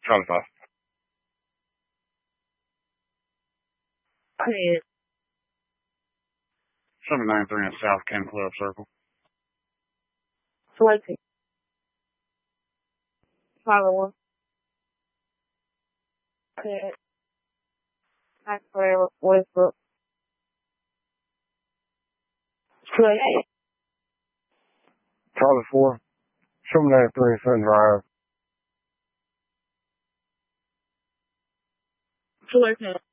Charlie 5. Hey, Show me 93 in South Ken Club Circle. selecting. Tyler 1. Okay. Maxwell Westbrook. Select. Charlie 4. Show me 93 in Sun Drive. Select.